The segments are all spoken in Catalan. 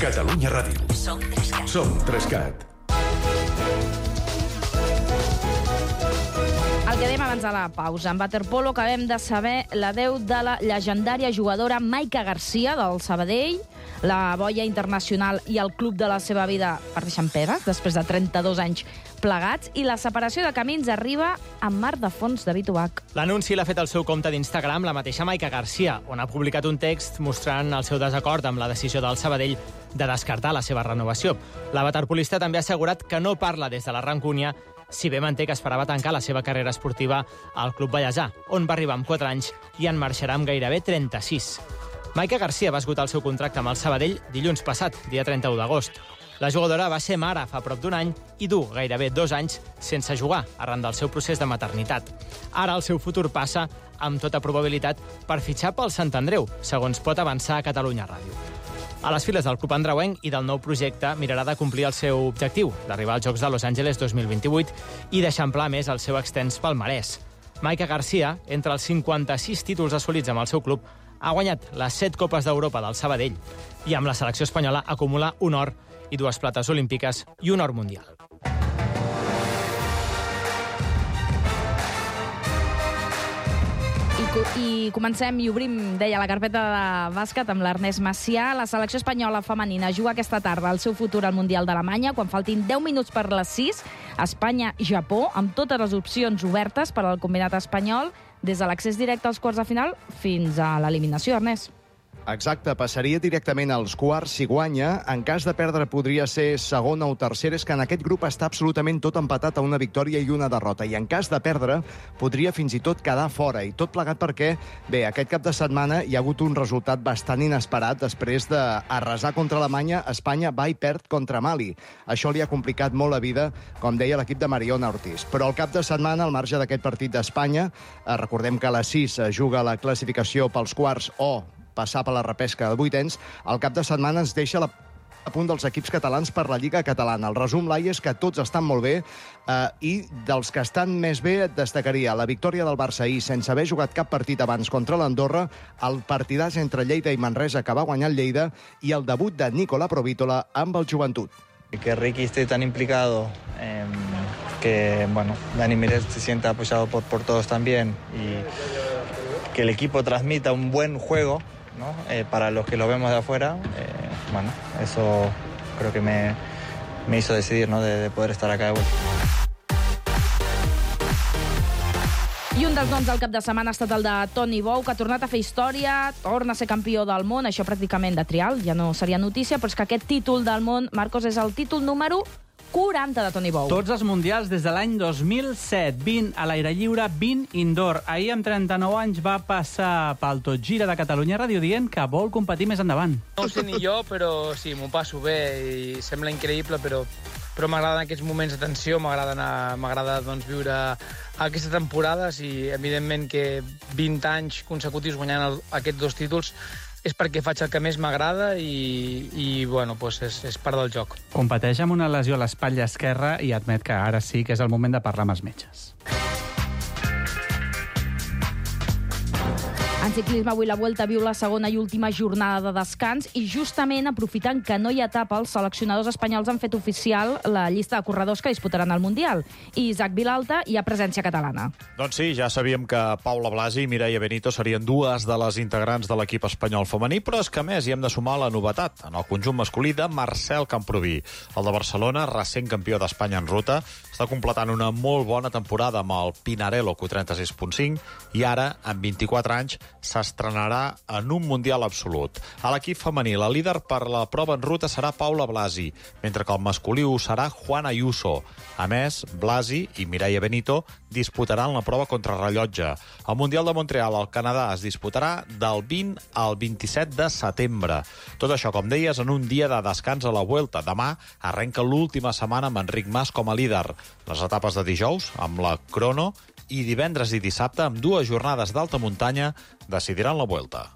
Catalunya Ràdio. Som 3CAT. Som 3CAT. El que dèiem abans de la pausa. En waterpolo acabem de saber l'adeu de la legendària jugadora Maica Garcia del Sabadell. La boia internacional i el club de la seva vida parteixen peres després de 32 anys plegats, i la separació de camins arriba amb mar de fons David Ubach. L'anunci l'ha fet al seu compte d'Instagram la mateixa Maica Garcia, on ha publicat un text mostrant el seu desacord amb la decisió del Sabadell de descartar la seva renovació. La waterpolista també ha assegurat que no parla des de la rancúnia, si bé manté que esperava tancar la seva carrera esportiva al Club Vallèsà, on va arribar amb 4 anys i en marxarà amb gairebé 36. Maica Garcia va esgotar el seu contracte amb el Sabadell dilluns passat, dia 31 d'agost. La jugadora va ser mare fa prop d'un any i du gairebé 2 anys sense jugar, arran del seu procés de maternitat. Ara el seu futur passa, amb tota probabilitat, per fitxar pel Sant Andreu, segons pot avançar a Catalunya Ràdio. A les files del club andreuenc i del nou projecte mirarà de complir el seu objectiu, d'arribar als Jocs de Los Angeles 2028 i d'eixamplar més el seu extens palmarès. Maica Garcia, entre els 56 títols assolits amb el seu club, ha guanyat les 7 Copes d'Europa del Sabadell i amb la selecció espanyola acumula un or i 2 plates olímpiques i un or mundial. I comencem i obrim, deia, la carpeta de bàsquet amb l'Ernest Macià. La selecció espanyola femenina juga aquesta tarda el seu futur al Mundial d'Alemanya, quan faltin 10 minuts per les 6. Espanya-Japó, amb totes les opcions obertes per al combinat espanyol, des de l'accés directe als quarts de final fins a l'eliminació, Ernest. Exacte, passaria directament als quarts si guanya. En cas de perdre podria ser segona o tercera. És que en aquest grup està absolutament tot empatat a una victòria i una derrota. I en cas de perdre podria fins i tot quedar fora. I tot plegat perquè, bé, aquest cap de setmana hi ha hagut un resultat bastant inesperat. Després d'arrasar contra Alemanya, Espanya va i perd contra Mali. Això li ha complicat molt la vida, com deia l'equip de Mariona Ortiz. Però el cap de setmana, al marge d'aquest partit d'Espanya, recordem que a les 6 juga la classificació pels quarts o passar per la repesca de vuitens, el cap de setmana ens deixa a punt dels equips catalans per la Lliga Catalana. El resum, Laia, és que tots estan molt bé i dels que estan més bé destacaria la victòria del Barça ahir sense haver jugat cap partit abans contra l'Andorra, el partidàs entre Lleida i Manresa que va guanyar el Lleida i el debut de Nicola Provítola amb el Joventut. Que Ricky esté tan implicado, que bueno, Dani Mírez se sienta apoyado por todos también y que el equipo transmita un buen juego, ¿no? Para los que lo vemos de afuera, bueno, eso creo que me hizo decidir, ¿no? de poder estar acá de vuelta. I un dels noms del cap de setmana ha estat el de Toni Bou, que ha tornat a fer història, torna a ser campió del món, això pràcticament de trial, ja no seria notícia, però és que aquest títol del món, Marcos, és el títol número 40 de Toni Bou. Tots els mundials des de l'any 2007, 20 a l'aire lliure, 20 indoor. Ahir, amb 39 anys, va passar pel Tot Gira de Catalunya Ràdio dient que vol competir més endavant. No ho sé ni jo, però sí, m'ho passo bé i sembla increïble, però m'agraden aquests moments de tensió, m'agrada doncs, viure aquesta temporada i evidentment que 20 anys consecutius guanyant aquests 2 títols és perquè faig el que més m'agrada i bueno, doncs és part del joc. Competeix amb una lesió a l'espatlla esquerra i admet que ara sí que és el moment de parlar amb els metges. En ciclisme, avui la Vuelta viu la segona i última jornada de descans i justament aprofitant que no hi ha etapa, els seleccionadors espanyols han fet oficial la llista de corredors que disputaran el Mundial. I Isaac Vilalta hi ha presència catalana. Doncs sí, ja sabíem que Paula Blasi i Mireia Benito serien 2 de les integrants de l'equip espanyol femení, però és que a més hi hem de sumar la novetat en el conjunt masculí de Marcel Camproví. El de Barcelona, recent campió d'Espanya en ruta, està completant una molt bona temporada amb el Pinarello Q36.5 i ara, amb 24 anys, s'estrenarà en un Mundial absolut. A l'equip femení, la líder per la prova en ruta serà Paula Blasi, mentre que el masculí ho serà Juan Ayuso. A més, Blasi i Mireia Benito disputaran la prova contrarrellotge. El Mundial de Montreal al Canadà es disputarà del 20 al 27 de setembre. Tot això, com deies, en un dia de descans a la Vuelta. Demà arrenca l'última setmana amb Enric Mas com a líder. Les etapes de dijous, amb la crono, i divendres i dissabte, amb 2 jornades d'alta muntanya, decidiran la Vuelta.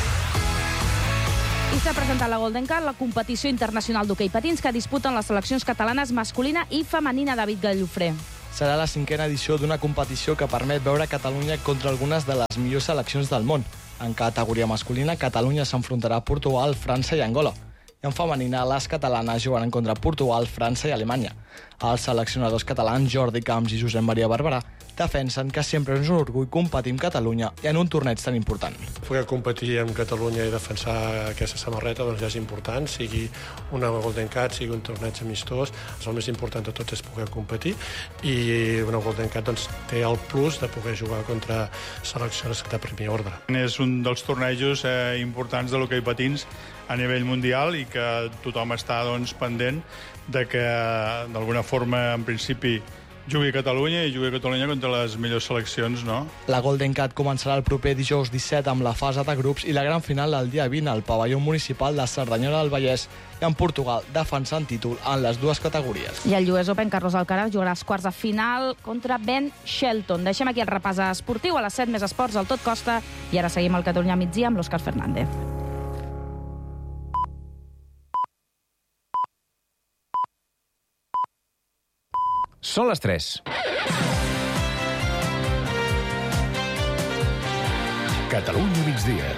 I s'ha presentat la Golden Car, la competició internacional d'hoquei patins que disputen les seleccions catalanes masculina i femenina. David Gallofré. Serà la 5a edició d'una competició que permet veure Catalunya contra algunes de les millors seleccions del món. En categoria masculina, Catalunya s'enfrontarà a Portugal, França i Angola. I en femenina, les catalanes jugaran contra Portugal, França i Alemanya. Els seleccionadors catalans Jordi Camps i Josep Maria Barberà defensen que sempre és un orgull competir amb Catalunya i en un torneig tan important. Poder competir amb Catalunya i defensar aquesta samarreta ja és important, sigui una Golden Cat, sigui un torneig amistós. El més important de tot és poder competir i una Golden Cat té el plus de poder jugar contra seleccions de primer ordre. És un dels tornejos importants de l'hoquei patins a nivell mundial i que tothom està pendent de que d'alguna forma, en principi, jugui a Catalunya i jugui a Catalunya contra les millors seleccions, no? La Golden Cat començarà el proper dijous 17 amb la fase de grups i la gran final el dia 20 al pavelló municipal de Cerdanyola del Vallès i en Portugal defensant títol en les dues categories. I el US Open, Carlos Alcaraz jugarà als quarts de final contra Ben Shelton. Deixem aquí el repàs esportiu a les 7 més esports al Tot Costa i ara seguim al Catalunya migdia amb l'Òscar Fernández. Són les 3. Catalunya migdia.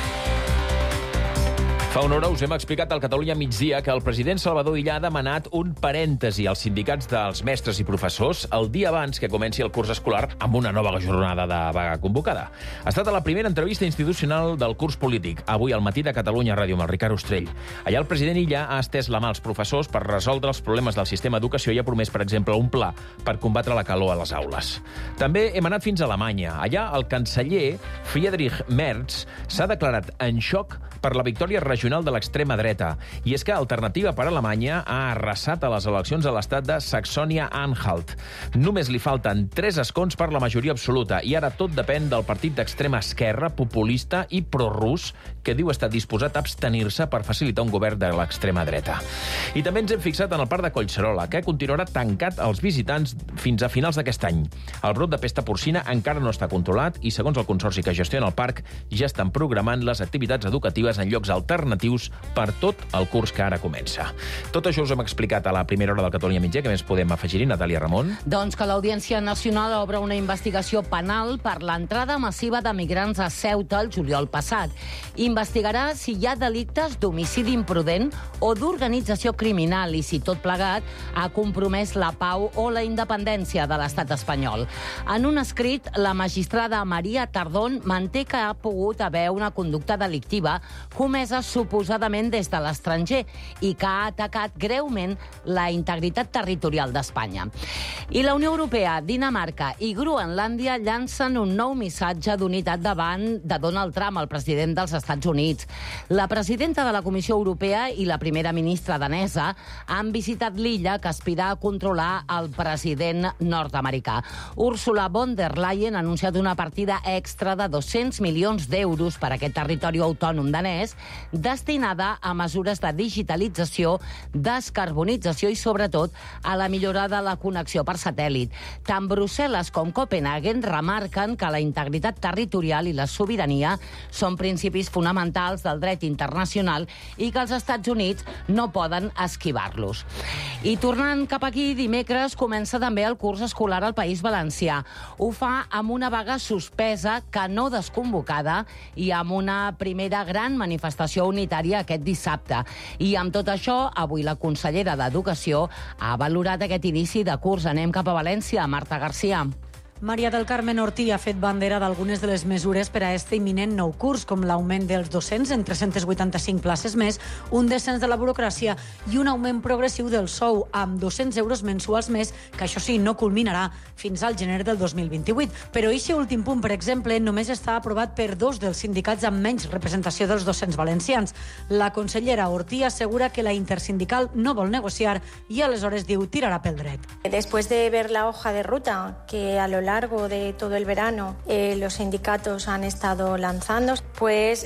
Fa una hora us hem explicat al Catalunya migdia que el president Salvador Illa ha demanat un parèntesi als sindicats dels mestres i professors el dia abans que comenci el curs escolar amb una nova jornada de vaga convocada. Ha estat a la primera entrevista institucional del curs polític, avui al matí de Catalunya Ràdio amb el Ricard Ostrell. Allà el president Illa ha estès la mà als professors per resoldre els problemes del sistema d'educació i ha promès, per exemple, un pla per combatre la calor a les aules. També hem anat fins a Alemanya. Allà el canceller Friedrich Merz s'ha declarat en xoc per la victòria regional de l'extrema dreta. I és que Alternativa per Alemanya ha arrasat a les eleccions a l'estat de Saxònia-Anhalt. Només li falten 3 escons per la majoria absoluta i ara tot depèn del partit d'extrema esquerra, populista i prorus, que diu estar disposat a abstenir-se per facilitar un govern de l'extrema dreta. I també ens hem fixat en el parc de Collserola, que continuarà tancat als visitants fins a finals d'aquest any. El brot de pesta porcina encara no està controlat i, segons el consorci que gestiona el parc, ja estan programant les activitats educatives en llocs alternatius per tot el curs que ara comença. Tot això us hem explicat a la primera hora del Catalunya migdia. Què més podem afegir-hi, Natàlia Ramon? Doncs que l'Audiència Nacional obre una investigació penal per l'entrada massiva de migrants a Ceuta el juliol passat. Investigarà si hi ha delictes d'homicidi imprudent o d'organització criminal i si tot plegat ha compromès la pau o la independència de l'estat espanyol. En un escrit, la magistrada Maria Tardón manté que ha pogut haver una conducta delictiva comesa suposadament des de l'estranger i que ha atacat greument la integritat territorial d'Espanya. I la Unió Europea, Dinamarca i Groenlàndia llancen un nou missatge d'unitat davant de Donald Trump, el president dels Estats Units. La presidenta de la Comissió Europea i la primera ministra danesa han visitat l'illa que aspira a controlar el president nord-americà. Ursula von der Leyen ha anunciat una partida extra de 200 milions d'euros per a aquest territori autònom danès, destinada a mesures de digitalització, descarbonització i, sobretot, a la millora de la connexió per satèl·lit. Tant Brussel·les com Copenhagen remarquen que la integritat territorial i la sobirania són principis fonamentals del dret internacional i que els Estats Units no poden esquivar-los. I tornant cap aquí, dimecres comença també el curs escolar al País Valencià. Ho fa amb una vaga suspesa que no desconvocada i amb una primera gran manifestació unitària aquest dissabte. I amb tot això, avui la consellera d'Educació ha valorat aquest inici de curs. Anem cap a València, Marta Garcia. Maria del Carmen Ortí ha fet bandera d'algunes de les mesures per a este imminent nou curs, com l'augment dels docents en 385 places més, un descens de la burocràcia i un augment progressiu del sou, amb 200 euros mensuals més, que això sí, no culminarà fins al gener del 2028. Però aquest últim punt, per exemple, només està aprovat per 2 dels sindicats amb menys representació dels docents valencians. La consellera Ortí assegura que la intersindical no vol negociar i aleshores diu tirarà pel dret. Después de ver la hoja de ruta que a lo largo de todo el verano los sindicatos han estado lanzando, pues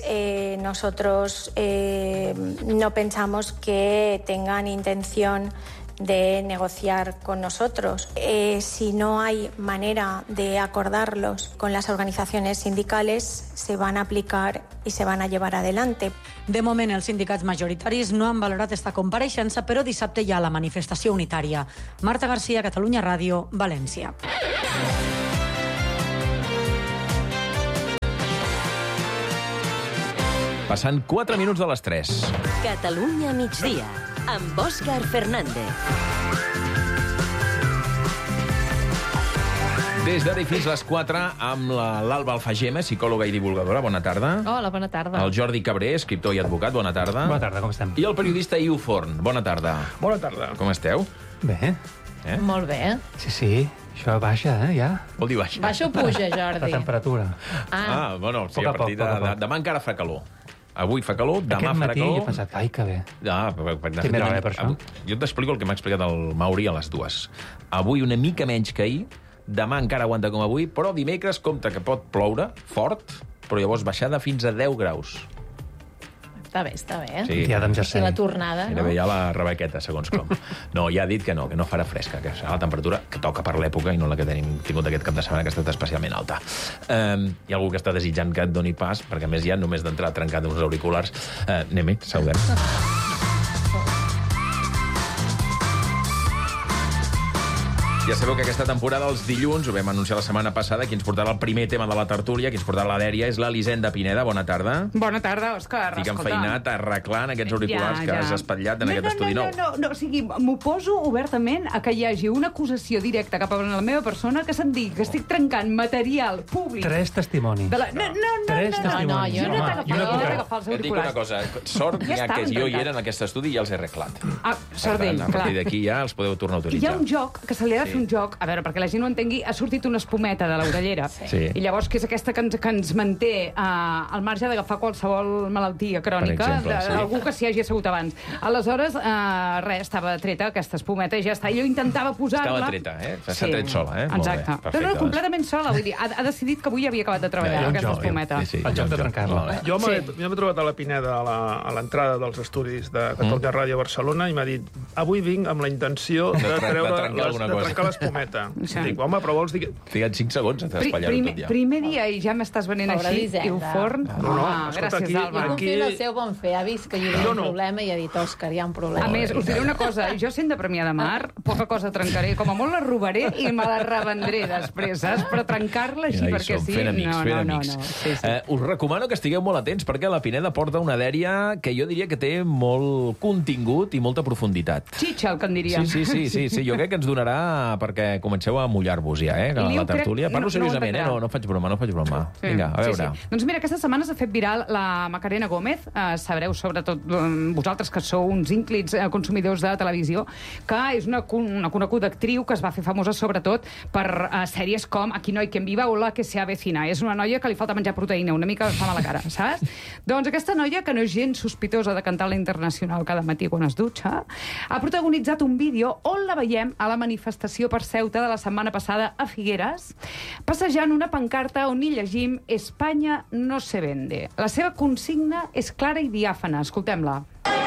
nosotros no pensamos que tengan intención de negociar con nosotros. Si no hay manera de acordarlos con las organizaciones sindicales, se van a aplicar i se van a llevar adelante. De moment, els sindicats majoritaris no han valorat esta compareixença, però dissabte hi ha la manifestació unitària. Marta Garcia, Catalunya Ràdio, València. Passant 4 minuts de les 3. Catalunya migdia, amb Òscar Fernández. Des d'ara i fins les 4, amb l'Alba Alfagema, psicòloga i divulgadora. Bona tarda. Hola, bona tarda. El Jordi Cabré, escriptor i advocat. Bona tarda. Bona tarda, com estem? I el periodista Iu Forn. Bona tarda. Bona tarda. Com esteu? Bé. Molt bé. Sí, això baixa, ja. Vol dir baixa? Baixa o puja, Jordi? La temperatura. Bueno, sí, a partir de... Demà encara fa calor. Avui fa calor, demà Aquest farà matí calor... he pensat, ai, que bé. Primera hora, per això. Jo t'explico el que m'ha explicat el Mauri a les 2. Avui una mica menys que ahir, demà encara aguanta com avui, però dimecres compta que pot ploure fort, però llavors baixada fins a 10 graus. Està bé, està bé. Sí, Així la tornada, no? Ja la rebequeta, segons com. No, ja ha dit que no farà fresca, que serà la temperatura que toca per l'època i no la que tenim tingut aquest cap de setmana, que ha estat especialment alta. Hi ha algú que està desitjant que et doni pas, perquè a més ja només d'entrar trencat uns auriculars. Anem-hi, saludem. Ja sabeu que aquesta temporada, els dilluns, ho vam anunciar la setmana passada, qui ens portarà el primer tema de la tertúlia, qui ens portarà la dèria, és l'Elisenda Pineda. Bona tarda. Bona tarda, Òscar. Estic enfeinat, arreglant aquests auriculars que has espatllat en aquest estudi nou. No, o sigui, m'ho poso obertament a que hi hagi una acusació directa cap a la meva persona que se'n digui que estic trencant material públic. 3 testimonis. Tres testimonis. Jo no t'he d'agafar els auriculars. Et dic una cosa, sort n'hi ha que jo hi era en aquest estudi i ja els he arreglat. Sort d'ell, clar. A partir clar. d'aquí ja els podeu tornar a utilitzar. Hi ha un joc que se li ha de fer un joc, a veure, perquè la gent ho entengui, ha sortit una espumeta de l'orellera. Sí. I llavors, que és aquesta que ens manté al marge d'agafar qualsevol malaltia crònica, algú que s'hi hagi assegut abans. Aleshores, res, estava treta aquesta espumeta i ja està. I jo intentava posar-la... Estava treta, S'ha tret sola, Exacte. Però no, completament sola. Vull dir, ha decidit que avui havia acabat de treballar aquesta espumeta. El joc de trencar-la. Jo m'he trobat a la Pineda a l'entrada dels estudis de Catalunya Ràdio Barcelona i m'ha dit, avui vinc amb la intenció de trencar l'espumeta. Dic, home, però vols dir... Fica't 5 segons a espatllar-ho tot ja. Primer dia i ja m'estàs venent així, i ho forn. Gràcies, Alba. Jo confio en el seu bon fer. Ha vist que hi havia un problema i ha dit, Òscar, hi ha un problema. A més, us diré una cosa. Jo, sent de Premià de Mar, poca cosa trencaré. Com a molt la robaré i me la revendré després, saps? Però trencar-la així perquè sí... Fent amics. Us recomano que estigueu molt atents perquè la Pineda porta una dèria que jo diria que té molt contingut i molta profunditat. Xitxa, el que en diria. Sí. Jo crec que ens donarà perquè comenceu a mullar-vos ja, la tertúlia. Parlo seriosament, no faig broma. Vinga, a veure. Doncs mira, aquesta setmana s'ha fet viral la Macarena Gómez. Sabreu, sobretot vosaltres que sou uns ínclits consumidors de televisió, que és una coneguda actriu que es va fer famosa sobretot per sèries com Aquí no hay quien viva o La que se avecina. És una noia que li falta menjar proteïna, una mica fa mala cara, saps? Doncs aquesta noia, que no és gens sospitosa de cantar la Internacional cada matí quan es dutxa, ha protagonitzat un vídeo on la veiem a la manifestació per Ceuta de la setmana passada a Figueres, passejant una pancarta on hi llegim Espanya no se vende. La seva consigna és clara i diàfana. Escoltem-la.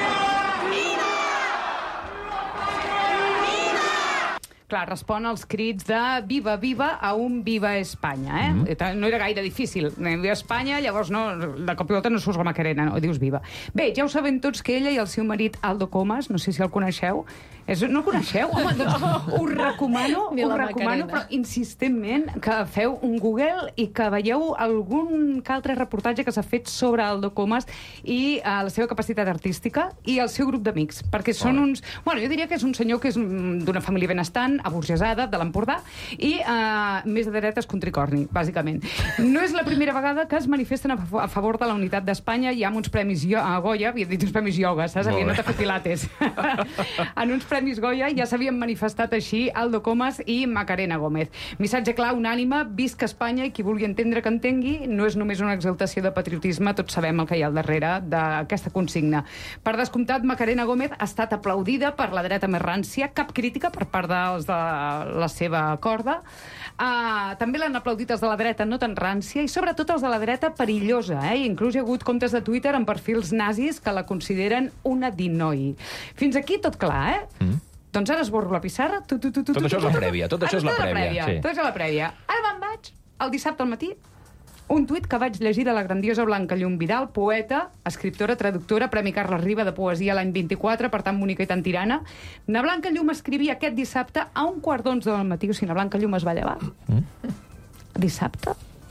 Clar, respon als crits de viva, viva a un viva Espanya, No era gaire difícil. Viva Espanya, llavors de cop i volta no surts la Macarena, no? Dius viva. Bé, ja ho sabem tots que ella i el seu marit Aldo Comas, no sé si el coneixeu, no el coneixeu? Home, doncs us recomano, però insistentment, que feu un Google i que veieu algun altre reportatge que s'ha fet sobre Aldo Comas i la seva capacitat artística i el seu grup d'amics, perquè són uns... Bueno, jo diria que és un senyor que és d'una família benestant, aburgesada, de l'Empordà, i més de dretes que un tricorni, bàsicament. No és la primera vegada que es manifesten a favor de la unitat d'Espanya. Hi ha uns premis Goya, havia dit uns premis ioga, saps? Havia anat a fer pilates. En uns premis Goya ja s'havien manifestat així Aldo Comas i Macarena Gómez. Missatge clar, unànime, visca Espanya, i qui vulgui entendre que entengui, no és només una exaltació de patriotisme, tots sabem el que hi ha al darrere d'aquesta consigna. Per descomptat, Macarena Gómez ha estat aplaudida per la dreta més rància, cap crítica per part dels de la seva corda. També l'han aplaudit els de la dreta no tan rància i sobretot els de la dreta perillosa. Inclús hi ha hagut comptes de Twitter amb perfils nazis que la consideren una dinoi. Fins aquí tot clar, Doncs ara esborro la pissarra. Tot això és la prèvia. Tot això és la prèvia. Ara me'n vaig, el dissabte al matí, un tuit que vaig llegir de la grandiosa Blanca Llum Vidal, poeta, escriptora, traductora, Premi Carles Riba de Poesia l'any 24, per tant bonica i tan tirana. Na Blanca Llum escrivia aquest dissabte a 11:45 del matí. O sigui, na Blanca Llum es va llevar. Dissabte?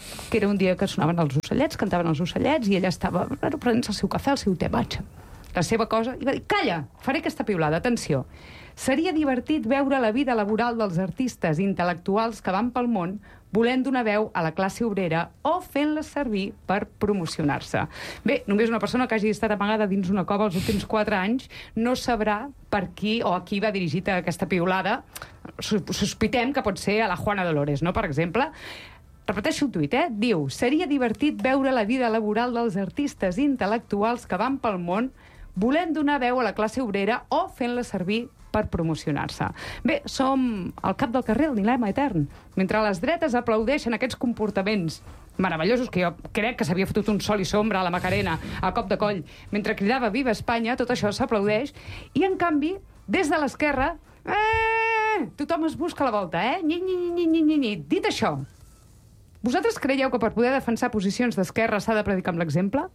que era un dia que sonaven els ocellets, cantaven els ocellets, i ella estava prenent el seu cafè, el seu te matxa, la seva cosa, i va dir, calla, faré aquesta piulada, atenció. Seria divertit veure la vida laboral dels artistes intel·lectuals que van pel món volent donar veu a la classe obrera o fent-la servir per promocionar-se. Bé, només una persona que hagi estat amagada dins una cova els últims 4 anys no sabrà per qui o a qui va dirigida aquesta piulada. Sospitem que pot ser a la Juana Dolores, no?, per exemple. Repeteixo el tuit, diu: seria divertit veure la vida laboral dels artistes intel·lectuals que van pel món volent donar veu a la classe obrera o fent-la servir per promocionar-se. Bé, som al cap del carrer, el dilema etern. Mentre les dretes aplaudeixen aquests comportaments meravellosos, que jo crec que s'havia fotut un sol i sombra a la Macarena a cop de coll, mentre cridava Viva Espanya, tot això s'aplaudeix, i en canvi, des de l'esquerra, tothom es busca la volta, Dit això, vosaltres creieu que per poder defensar posicions d'esquerra s'ha de predicar amb l'exemple?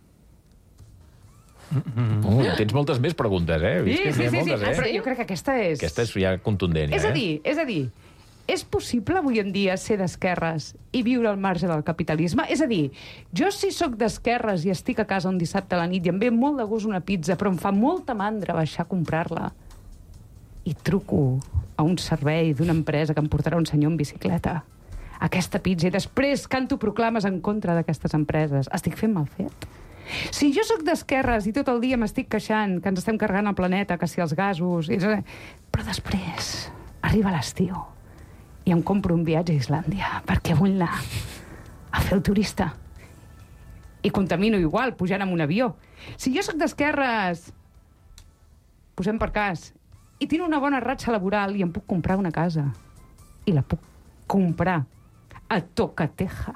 Tens moltes més preguntes, Sí. Però jo crec que aquesta és... Aquesta és ja contundent, És a dir, és possible avui en dia ser d'esquerres i viure al marge del capitalisme? És a dir, jo si sóc d'esquerres i estic a casa un dissabte a la nit i em ve molt de gust una pizza, però em fa molta mandra baixar a comprar-la, i truco a un servei d'una empresa que em portarà un senyor en bicicleta aquesta pizza, i després canto proclames en contra d'aquestes empreses, estic fent mal fet? Si jo sóc d'esquerres i tot el dia m'estic queixant que ens estem carregant el planeta, que si els gasos... Però després arriba l'estiu i em compro un viatge a Islàndia perquè vull anar a fer el turista. I contamino igual, pujant en un avió. Si jo sóc d'esquerres, posem per cas, i tinc una bona ratxa laboral i em puc comprar una casa, i la puc comprar a tocateja,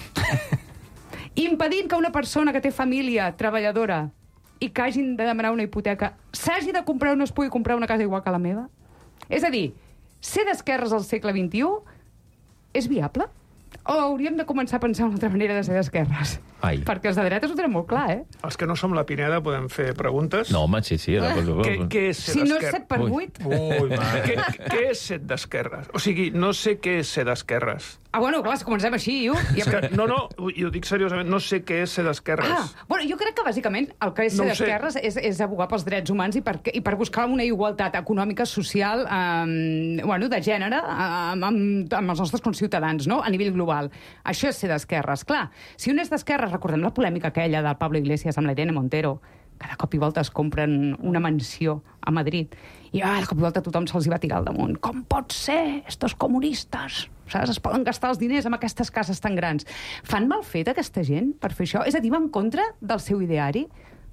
impedint que una persona que té família treballadora i que hagin de demanar una hipoteca s'hagi de comprar o no es pugui comprar una casa igual que la meva? És a dir, ser d'esquerres al segle XXI és viable? O hauríem de començar a pensar una altra manera de ser d'esquerres? Perquè els de dretes ho tenen molt clar, Els que no som la Pineda podem fer preguntes. No, home, sí. Què és ser d'esquerres? Si no és 7x8? Què és ser d'esquerres? O sigui, no sé què és ser d'esquerres. Bueno, clar, si comencem així, No, i ho dic seriosament, no sé què és ser d'esquerres. Bueno, jo crec que bàsicament el que és ser d'esquerres és abogar pels drets humans i per buscar una igualtat econòmica, social, de gènere, amb els nostres conciutadans, no?, a nivell global. Això és ser d'esquerres. Clar, si un és d'esquerres, recordem la polèmica aquella del Pablo Iglesias amb la Irene Montero, que de cop i volta es compren una mansió a Madrid i de cop i volta tothom se'ls hi va tirar al damunt. Com pot ser? Estos comunistes, saps? Es poden gastar els diners amb aquestes cases tan grans. Fan mal fet aquesta gent per fer això? És a dir, va en contra del seu ideari?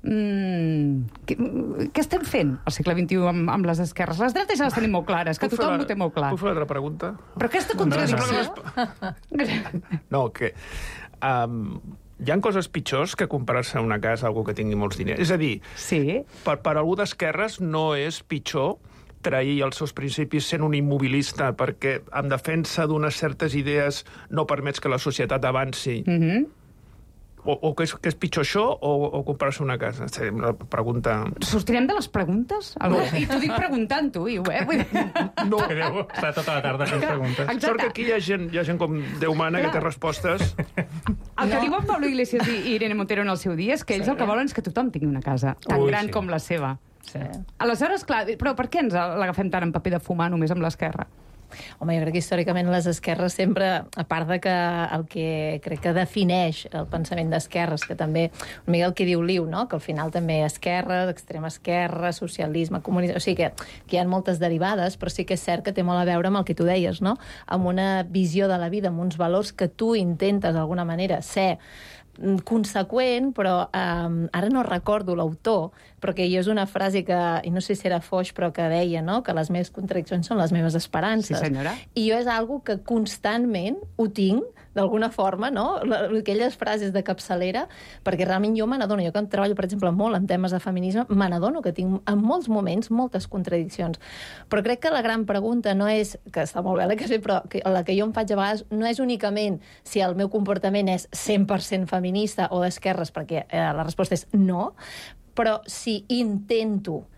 Què estem fent al segle XXI amb les esquerres? Les dretes ja les tenim molt clares, que tothom ho té molt clar. Puc fer una altra pregunta? Però aquesta contradicció... No, que... hi ha coses pitjors que comprar-se una casa a algú que tingui molts diners. És a dir, per algú d'esquerres no és pitjor trair els seus principis sent un immobilista perquè en defensa d'unes certes idees no permets que la societat avanci. O que és pitjor això o comprar-se una casa? La pregunta... Sortirem de les preguntes? No. I t'ho dic preguntant-ho, No. Està tota la tarda fent preguntes. Sort que aquí hi ha gent com Déu mana que té respostes. El que diuen Pablo Iglesias i Irene Montero en el seu dia és que ells el que volen és que tothom tingui una casa tan gran com la seva. Aleshores, clar, però per què ens l'agafem tant en paper de fumar només amb l'esquerra? Home, jo crec que històricament les esquerres sempre, a part de que el que crec que defineix el pensament d'esquerres, que també una mica el que diu Liu, no?, que al final també esquerra, d'extrema esquerra, socialisme, comunisme... O sigui que hi ha moltes derivades, però sí que és cert que té molt a veure amb el que tu deies, no?, amb una visió de la vida, amb uns valors que tu intentes d'alguna manera ser conseqüent, però ara no recordo l'autor, però que jo és una frase que, i no sé si era Foix, però que deia, no?, que les meves contradiccions són les meves esperances. Sí, senyora. I jo és algo que constantment ho tinc, d'alguna forma, no?, aquelles frases de capçalera, perquè realment jo me n'adono, jo que treballo, per exemple, molt en temes de feminisme, me n'adono que tinc en molts moments moltes contradiccions. Però crec que la gran pregunta no és, que està molt bé la que sé, però la que jo em faig a vegades no és únicament si el meu comportament és 100% feminista o d'esquerres, perquè la resposta és no, però si intento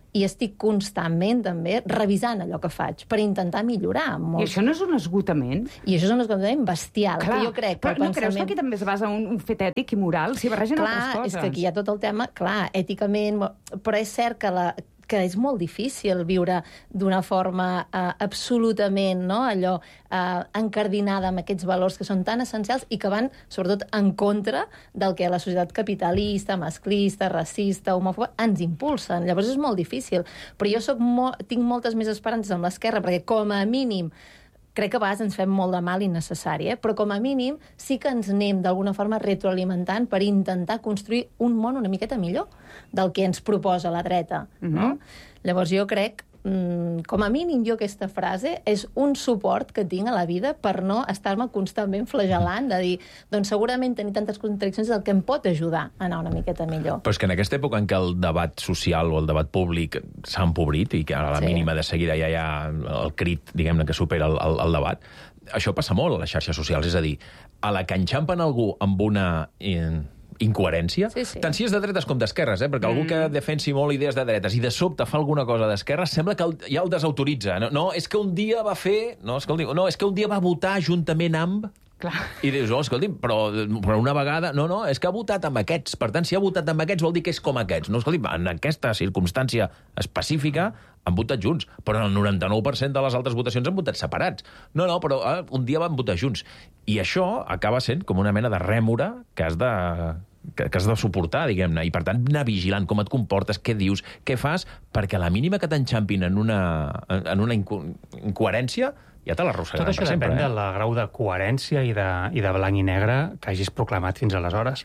i estic constantment també revisant allò que faig per intentar millorar. I això no és un esgotament? I això és un esgotament bestial. Clar, que jo crec que però no creus que aquí també es basa un fet ètic i moral? Si barregen altres coses. És que aquí hi ha tot el tema, clar, èticament, però és cert que és molt difícil viure d'una forma absolutament, no?, allò encardinada amb aquests valors que són tan essencials i que van, sobretot, en contra del que la societat capitalista, masclista, racista, homòfoba, ens impulsen. Llavors és molt difícil. Però jo tinc moltes més esperances amb l'esquerra, perquè com a mínim crec que a vegades ens fem molt de mal innecessari, però com a mínim sí que ens anem d'alguna forma retroalimentant per intentar construir un món una miqueta millor del que ens proposa la dreta. No? Llavors jo crec, com a mínim jo aquesta frase és un suport que tinc a la vida per no estar-me constantment flagelant de dir, doncs segurament tenir tantes contradiccions és el que em pot ajudar a anar una miqueta millor. Però és que en aquesta època en què el debat social o el debat públic s'ha empobrit i que a la mínima de seguida ja hi ha el crit, diguem-ne, que supera el debat, això passa molt a les xarxes socials, és a dir, a la que enxampen algú amb una incoherència, tant si és de dretes com d'esquerres, perquè algú que defensi molt idees de dretes i de sobte fa alguna cosa d'esquerres, sembla que ja el desautoritza. No, és que un dia va fer... No, és que un dia va votar juntament amb... Clar. I dius, escolti, però una vegada... No, és que ha votat amb aquests. Per tant, si ha votat amb aquests vol dir que és com aquests. No, escolti, en aquesta circumstància específica han votat junts, però en el 99% de les altres votacions han votat separats. No, però un dia van votar junts. I això acaba sent com una mena de rèmora que has de suportar, diguem-ne, i per tant anar vigilant com et comportes, què dius, què fas, perquè a la mínima que t'enxampin en una incoherència ja te l'arrossegaran per sempre. Tot això depèn del grau de coherència i de blanc i negre que hagis proclamat fins aleshores.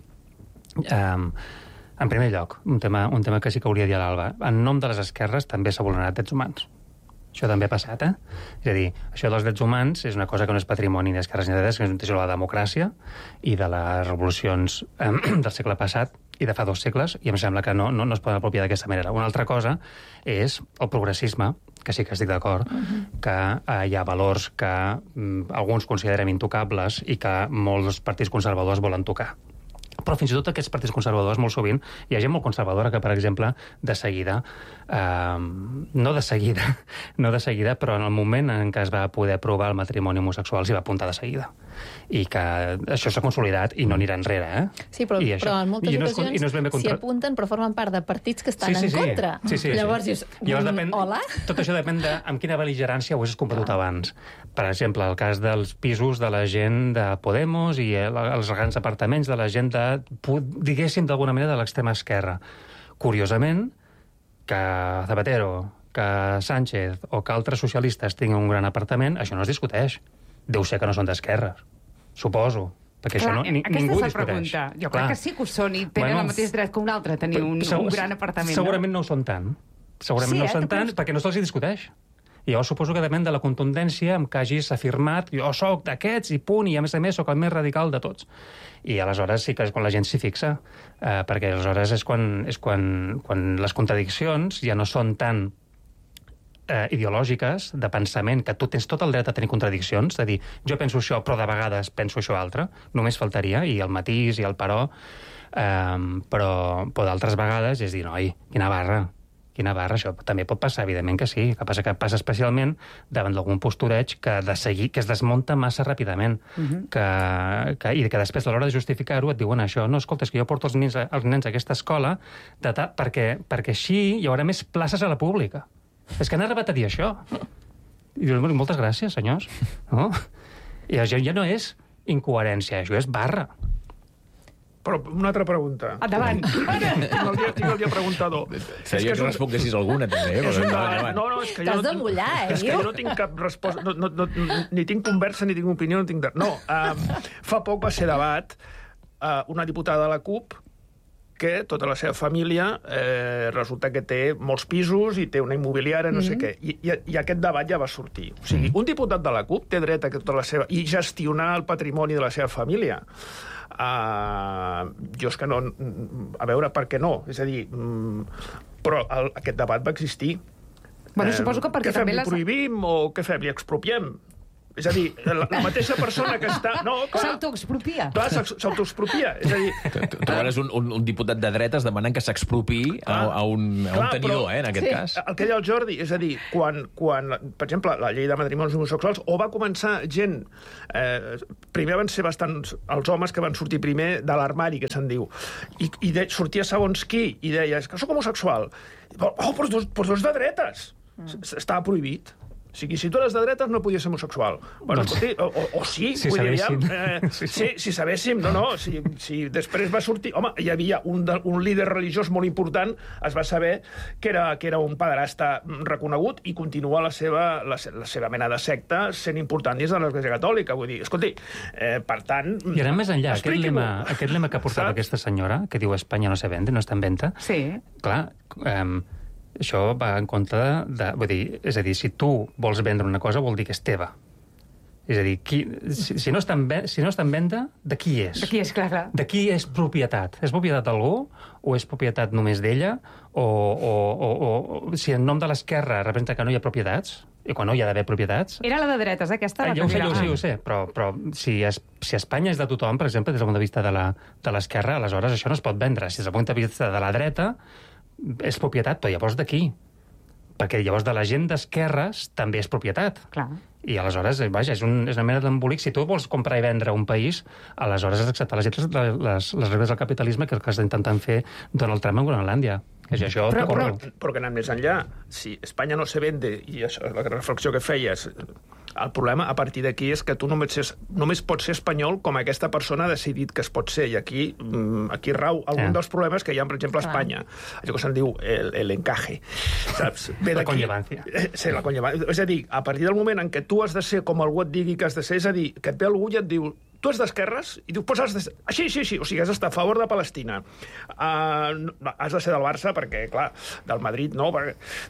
En primer lloc, un tema que sí que hauria de dir a l'Alba. En nom de les esquerres també s'ha vulnerat drets humans. Això també ha passat, És a dir, això dels drets humans és una cosa que no és patrimoni d'esquerres ni de dretes, que és un tema de la democràcia i de les revolucions del segle passat i de fa 2 segles, i em sembla que no es poden apropiar d'aquesta manera. Una altra cosa és el progressisme, que sí que estic d'acord, que hi ha valors que alguns considerem intocables i que molts partits conservadors volen tocar. Però fins i tot aquests partits conservadors, molt sovint, hi ha gent molt conservadora que, per exemple, de seguida, no de seguida, però en el moment en què es va poder aprovar el matrimoni homosexual s'hi va apuntar de seguida. I que això s'ha consolidat i no anirà enrere, Sí, però en moltes ocasions s'hi apunten però formen part de partits que estan en contra. Llavors dius, hola? Tot això depèn de amb quina bel·ligerància ho has compartit abans. Per exemple, el cas dels pisos de la gent de Podemos i els grans apartaments de la gent diguéssim, d'alguna manera, de l'extrema esquerra. Curiosament, que Zapatero, que Sánchez o que altres socialistes tinguin un gran apartament, això no es discuteix. Deu ser que no són d'esquerres, suposo. Perquè això ningú discuteix. Jo crec que sí que ho són i tenen el mateix dret que un altre, tenir un gran apartament. Segurament no ho són tant. Segurament no ho són tant perquè no se'ls discuteix. I llavors suposo que depèn de la contundència amb què hagis afirmat jo soc d'aquests i punt, i a més soc el més radical de tots. I aleshores sí que és quan la gent s'hi fixa, perquè aleshores és quan les contradiccions ja no són tan ideològiques, de pensament, que tu tens tot el dret a tenir contradiccions, de dir, jo penso això, però de vegades penso això altre, només faltaria, i el matís i el però d'altres vegades és dir, noi, quina barra, això també pot passar, evidentment que sí, que passa especialment davant d'algun postureig que es desmunta massa ràpidament, i que després a l'hora de justificar-ho et diuen això, no, escolta, és que jo porto els nens a aquesta escola perquè així hi haurà més places a la pública. És que han arribat a dir això. I dius, moltes gràcies, senyors. No? I això ja no és incoherència, això és barra. Però una altra pregunta. Endavant. Tinc el dia preguntador. Seria que responguessis alguna, també. No, és que t'has de mullar, És que jo no tinc cap resposta, ni tinc conversa, ni tinc opinió, no tinc... No, fa poc va ser debat una diputada de la CUP que tota la seva família resulta que té molts pisos i té una immobiliària, no sé què. I aquest debat ja va sortir. O sigui, un diputat de la CUP té dret a que tota la seva... i gestionar el patrimoni de la seva família. Jo és que no... A veure, per què no? És a dir, però aquest debat va existir. Bueno, suposo que perquè què fem, també li prohibim o què fem, li expropiem? És a dir, la mateixa persona que està... S'autoexpropia. Clar, s'autoexpropia. És a dir... Tu ara és un diputat de dretes demanant que s'expropiï a un tenidor, en aquest cas. El que deia el Jordi, és a dir, quan, per exemple, la llei de matrimonis homosexuals, o va començar gent... Primer van ser bastants els homes que van sortir primer de l'armari, que se'n diu, i sortia segons qui, i deia, és que sóc homosexual. Però tu ets de dretes. Estava prohibit. O sigui, si tu eres de dretes no podies ser homosexual. Bueno, escolti, o sí, si sabéssim. Si sabéssim, si després va sortir... Home, hi havia un líder religiós molt important, es va saber que era un pederasta reconegut i continua la seva mena de secta sent important dins de l'Església Catòlica. Vull dir, escolti, per tant... I anem més enllà. Aquest lema que portava aquesta senyora, que diu Espanya no se vende, no està en venda, clar... Això va en contra de... Vull dir, és a dir, si tu vols vendre una cosa vol dir que és teva. És a dir, si no està en venda, de qui és? De qui és, clar. De qui és propietat? És propietat d'algú o és propietat només d'ella? O si en nom de l'esquerra representa que no hi ha propietats, i quan no hi ha d'haver propietats... Era la de dretes, aquesta? Ja ho sé, però si Espanya és de tothom, per exemple, des del punt de vista de l'esquerra, aleshores això no es pot vendre. Si des del punt de vista de la dreta és propietat, però llavors de qui? Perquè llavors de la gent d'esquerres també és propietat. Clar. I aleshores, vaja, és una mena d'embolic. Si tu vols comprar i vendre un país, aleshores has d'acceptar les regles del capitalisme que està intentant fer Donald Trump amb Groenlàndia. Però que anant més enllà, si Espanya no se vende, i això és la reflexió que feies, el problema a partir d'aquí és que tu només pots ser espanyol com aquesta persona ha decidit que es pot ser, i aquí rau algun dels problemes que hi ha, per exemple, a Espanya. Allò que se'n diu l'encaje. La conllevancia. Sí, la conllevancia. És a dir, a partir del moment en què tu has de ser com algú et digui que has de ser, és a dir, que et ve algú i et diu tu ets d'esquerres? I diu, pues has de ser... Sí, o sigui, has d'estar a favor de Palestina. Has de ser del Barça perquè, clar, del Madrid no, perquè...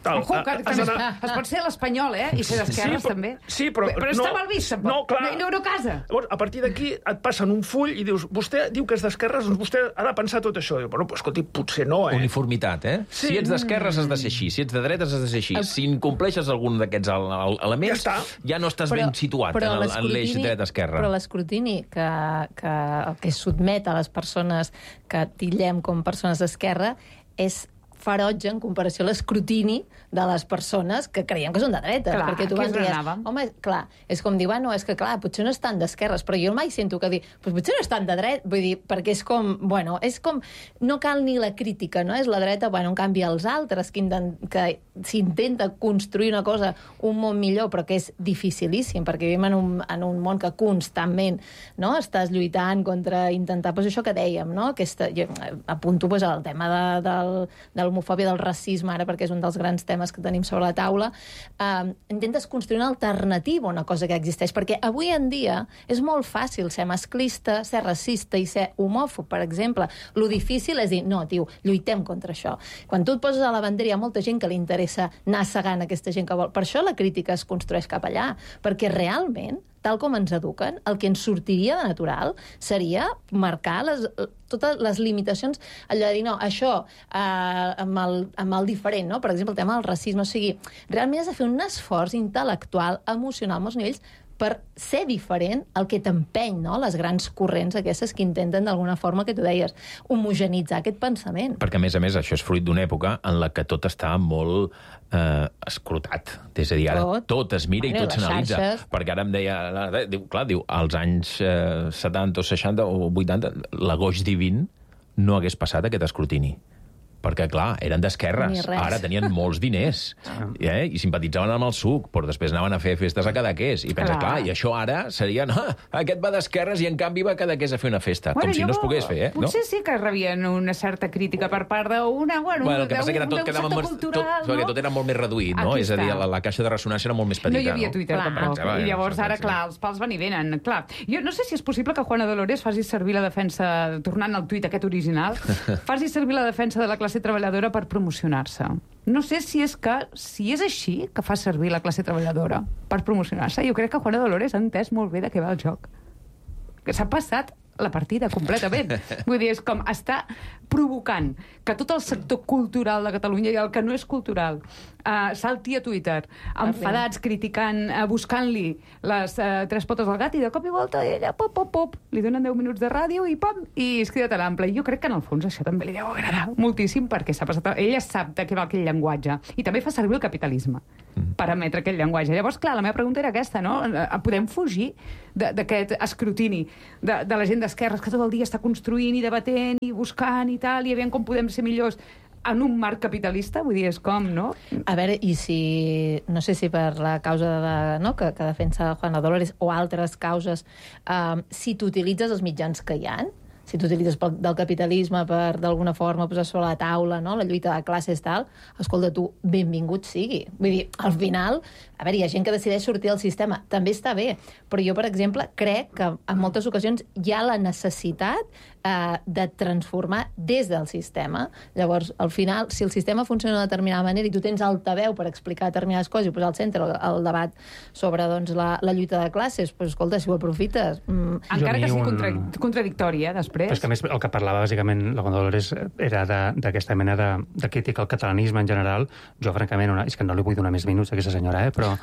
Es pot ser l'espanyol, i ser d'esquerres, també. Sí, però està mal vist, tampoc. No casa. Llavors, a partir d'aquí et passen un full i dius, vostè diu que és d'esquerres, doncs vostè ha de pensar tot això. Diu, bueno, escolti, potser no, Uniformitat, Sí. Si ets d'esquerres has de ser així, si ets de dretes has de ser així. Si incompleixes algun d'aquests elements, ja no estàs ben situat en l'eix dret-esquerra. Però l'escrutini que el que sotmet a les persones que titllem com persones d'esquerra és ferotge en comparació a l'escrutini de les persones que creiem que són de dreta. Clar, perquè tu vas dir, home, clar, és com dir, bueno, és que clar, potser no estan d'esquerres, però jo mai sento que dir, pues potser no estan de dret, vull dir, perquè és com, bueno, és com, no cal ni la crítica, no? És la dreta, bueno, en canvi els altres que s'intenta construir una cosa, un món millor, però que és dificilíssim, perquè vivim en un món que constantment, no?, estàs lluitant contra intentar, pues això que dèiem, no?, jo apunto pues al tema de l'homofòbia, del racisme, ara, perquè és un dels grans temes que tenim sobre la taula, intentes construir una alternativa a una cosa que existeix, perquè avui en dia és molt fàcil ser masclista, ser racista i ser homòfob, per exemple. Lo difícil és dir, no, tio, lluitem contra això. Quan tu et poses a la bandera, hi ha molta gent que li interessa anar segant aquesta gent que vol. Per això la crítica es construeix cap allà, perquè realment, tal com ens eduquen, el que ens sortiria de natural seria marcar totes les limitacions, allò de dir, no, això amb el diferent, no? Per exemple, el tema del racisme. O sigui, realment has de fer un esforç intel·lectual, emocional, a molts nivells, per ser diferent el que t'empeny, no?, les grans corrents aquestes que intenten d'alguna forma, que tu deies, homogenitzar aquest pensament. Perquè, a més, això és fruit d'una època en la que tot està molt escrutat. És a dir, ara tot es mira i tot s'analitza. Perquè ara em deia, diu, als anys 70 o 60 o 80, l'agost divin no hagués passat aquest escrutini. Perquè, clar, eren d'esquerres, ara tenien molts diners, i simpatitzaven amb el suc, però després anaven a fer festes a Cadaqués, i penses, clar, i això ara seria, no, aquest va d'esquerres i en canvi va a Cadaqués a fer una festa, com si no es pogués fer, Potser sí que rebien una certa crítica per part d'una, el que passa que perquè tot era molt més reduït, no? És a dir, la caixa de ressonància era molt més petita. No hi havia Twitter, tampoc. I llavors ara, clar, els pals van i venen, clar. Jo no sé si és possible que Juana Dolores faci servir la defensa, tornant al tuit aquest original, faci servir la defensa de la classe treballadora per promocionar-se. No sé si és així que fa servir la classe treballadora per promocionar-se. Jo crec que Juana Dolores ha entès molt bé de què va el joc. Que s'ha passat la partida completament. Vull dir, és com està provocant que tot el sector cultural de Catalunya i el que no és cultural salti a Twitter, enfadats, criticant, buscant-li les tres potes del gat, i de cop i volta ella, pop, li donen 10 minuts de ràdio i pam, i es crida a l'ample. I jo crec que en el fons això també li deu agradar moltíssim, perquè ella sap de què va aquell llenguatge, i també fa servir el capitalisme per emetre aquell llenguatge. Llavors, clar, la meva pregunta era aquesta, no? Podem fugir d'aquest escrutini de la gent d'esquerres que tot el dia està construint i debatent i buscant i tal, i aviam com podem ser millors en un marc capitalista? Vull dir, és com, no? A veure, i si... No sé si per la causa que defensa Juana Dolores o altres causes, si tu utilitzes els mitjans que hi ha, si tu utilitzes del capitalisme per, d'alguna forma, posar sobre la taula, no?, la lluita de classes, tal, escolta, tu, benvingut sigui. Vull dir, al final, a veure, hi ha gent que decideix sortir del sistema, també està bé, però jo, per exemple, crec que en moltes ocasions hi ha la necessitat de transformar des del sistema. Llavors, al final, si el sistema funciona d'una determinada manera i tu tens altaveu per explicar determinades coses i posar al centre el debat sobre doncs, la lluita de classes, doncs, escolta, si ho aprofites... Encara que sigui contradictori, després. Però és que, a més, el que parlava, bàsicament, la Juana Dolores era d'aquesta mena de crítica al catalanisme en general. Jo, francament, és que no li vull donar més minuts a aquesta senyora, però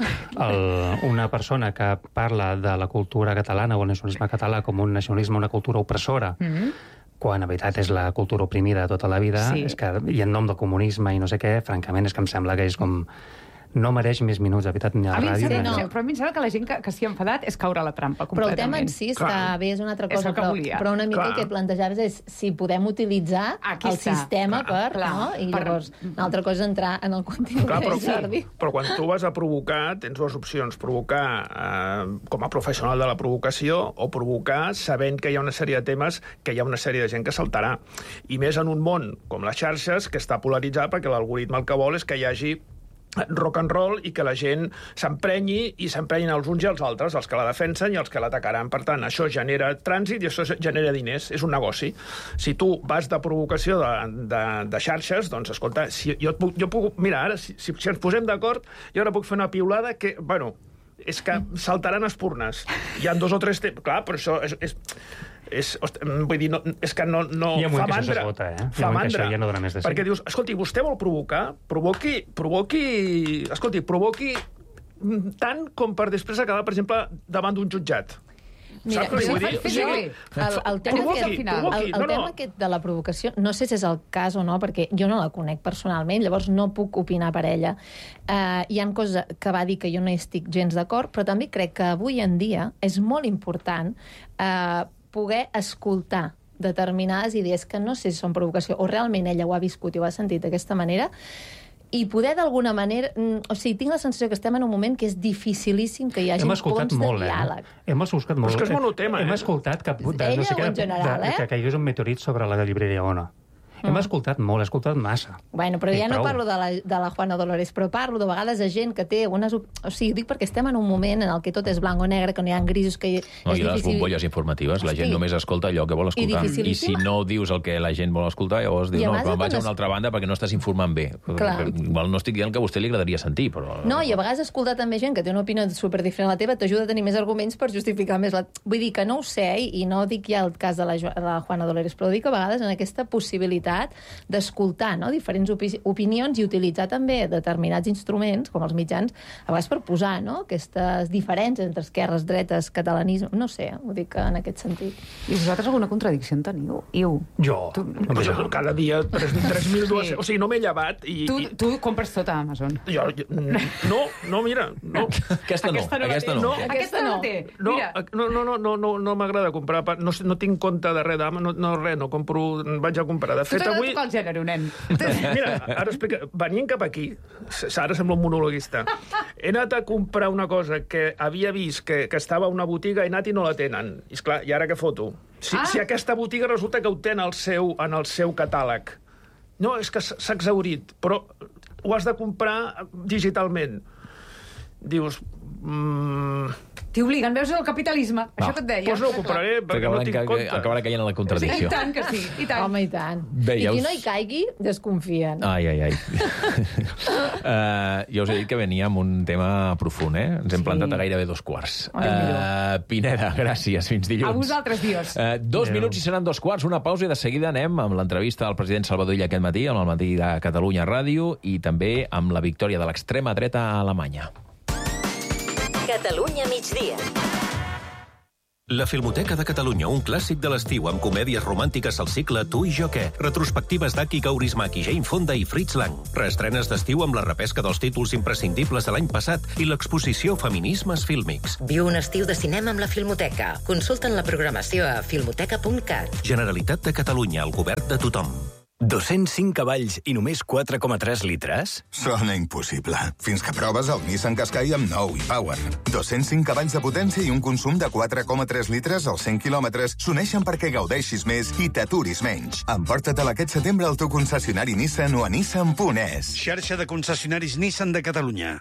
una persona que parla de la cultura catalana o el nacionalisme català com un nacionalisme, una cultura opressora, quan, en veritat, és la cultura oprimida de tota la vida, és que, i en nom del comunisme i no sé què, francament, és que em sembla que és com... No mereix més minuts, de veritat, ni a la ràdio. Però a mi em sembla que la gent que s'hi ha enfadat és caure a la trampa, completament. Però el tema en si està bé, és una altra cosa, però una mica el que plantejaves és si podem utilitzar el sistema per... I llavors, una altra cosa és entrar en el contingut de Jordi. Però quan tu vas a provocar, tens dues opcions. Provocar com a professional de la provocació o provocar sabent que hi ha una sèrie de temes que hi ha una sèrie de gent que saltarà. I més en un món com les xarxes, que està polaritzat perquè l'algoritme el que vol és que hi hagi rock and roll i que la gent s'emprenyi i s'emprenyin els uns i els altres, els que la defensen i els que l'atacaran. Per tant, això genera trànsit i això genera diners. És un negoci. Si tu vas de provocació de xarxes, doncs, escolta, si jo puc... Mira, ara, si ens posem d'acord, jo ara puc fer una piulada que, bueno, és que saltaran espurnes. Hi ha 2 o 3 temps... Clar, però això vull dir, és que no fa mandra. Fa mandra. Ja no dona més de sí. Perquè dius, escolti, vostè vol provocar? Provoqui tant com per després acabar, per exemple, davant d'un jutjat. Mira, el tema aquest de la provocació, no sé si és el cas o no, perquè jo no la conec personalment, llavors no puc opinar per ella. Hi ha coses que va dir que jo no hi estic gens d'acord, però també crec que avui en dia és molt important poder escoltar determinades idees que no sé si són provocació o realment ella ho ha viscut i ho ha sentit d'aquesta manera, i poder d'alguna manera... O sigui, tinc la sensació que estem en un moment que és dificilíssim que hi hagi ponts de diàleg. Hem escoltat molt. Però és que és monotema, Hem escoltat que... Ella o en general, que caigués un meteorit sobre la llibreria Ona. Hem escoltat molt, he escoltat massa. Bueno, però ja no parlo de la Juana Dolores, però parlo de vegades de gent que té unes... O sigui, dic perquè estem en un moment en el que tot és blanc o negre, que no hi ha grisos, que és difícil... I les bombolles informatives, la gent només escolta allò que vol escoltar. I si no dius el que la gent vol escoltar, llavors dius, no, però vaig a una altra banda perquè no estàs informant bé. Igual no estic dient que a vostè li agradaria sentir, però... No, i a vegades escoltar també gent que té una opinió superdiferent a la teva t'ajuda a tenir més arguments per justificar més la... Vull dir que no ho sé, i no dic ja el cas de la Juana Dolores, però dic a vegades en aquesta possibilitat d'escoltar, no?, diferents opinions i utilitzar també determinats instruments, com els mitjans, a vegades per posar, no?, aquestes diferències entre esquerres, dretes, catalanisme... No sé, ho dic en aquest sentit. I vosaltres alguna contradicció en teniu? Jo? Cada dia 3.200... O sigui, no m'he llevat i... Tu compres tot a Amazon. No, mira, no. Aquesta no. Aquesta no té. No m'agrada comprar... No tinc compte de res d'Amazon, no compro... Vaig a comprar. De fet, avui... El gènere, nen. Mira, ara explica... Venint cap aquí, ara sembla un monologuista, he anat a comprar una cosa que havia vist que estava a una botiga, he anat i no la tenen. I esclar, i ara què foto? Si aquesta botiga resulta que ho té en el seu catàleg. No, és que s'ha exhaurit, però ho has de comprar digitalment. dius... T'hi obliguen, veus el capitalisme? Això que et deia. Doncs no ho compraré, perquè no tinc compte. Acabarà caient en la contradicció. I tant que sí, i tant. Home, i tant. Bé, I qui no hi caigui, desconfien. Ai. Jo us he dit que venia amb un tema profund, eh? Ens hem plantat a gairebé 2:15. Pineda, gràcies, fins dilluns. A vosaltres, dios. 2 minuts i seran 2:15, una pausa i de seguida anem amb l'entrevista al president Salvador Illa aquest matí, amb el matí de Catalunya Ràdio, i també amb la victòria de l'extrema dreta a Alemanya. Catalunya migdia. La Filmoteca de Catalunya, un clàssic de l'estiu amb comèdies romàntiques al cicle Tu i jo què, retrospectives d'Aki Kaurismäki, Jane Fonda i Fritz Lang, reestrenes d'estiu amb la repesca dels títols imprescindibles de l'any passat i l'exposició Feminismes Fílmics. Viu un estiu de cinema amb la Filmoteca. Consulta'n la programació a filmoteca.cat. Generalitat de Catalunya, el govern de tothom. 205 cavalls i només 4,3 litres? Sona impossible. Fins que proves el Nissan Qashqai amb nou e-Power. 205 cavalls de potència i un consum de 4,3 litres als 100 quilòmetres s'uneixen perquè gaudeixis més i t'aturis menys. Emporta-te'l aquest setembre al teu concessionari Nissan o a nissan.es. Xarxa de concessionaris Nissan de Catalunya.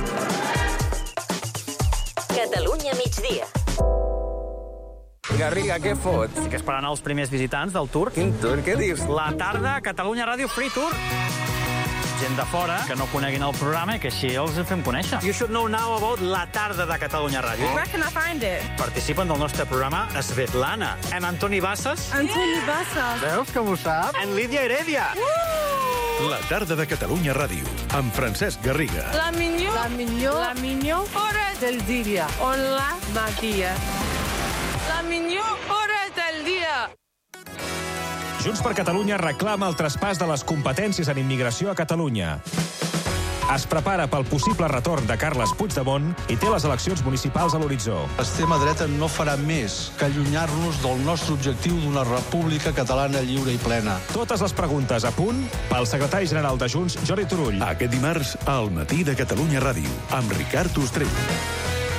Catalunya migdia. Garriga, què fots? Estic esperant els primers visitants del tour. Quin tour? Què dius? La tarda Catalunya Ràdio Free Tour. Gent de fora que no coneguin el programa i que així els fem conèixer. You should know now about la tarda de Catalunya Ràdio. Where can I find it? Participen del nostre programa Svetlana, amb Antoni Bassas. Antoni Bassas. Veus com ho sap? En Lídia Heredia. La tarda de Catalunya Ràdio, amb Francesc Garriga. La millor hora del dia. Hola, Matia. La millor hora del dia. Junts per Catalunya reclama el traspàs de les competències en immigració a Catalunya. Es prepara pel possible retorn de Carles Puigdemont i té les eleccions municipals a l'horitzó. L'extrema dreta no farà més que allunyar-nos del nostre objectiu d'una república catalana lliure i plena. Totes les preguntes a punt pel secretari general de Junts, Jordi Turull. Aquest dimarts, al matí de Catalunya Ràdio, amb Ricard Ostrell.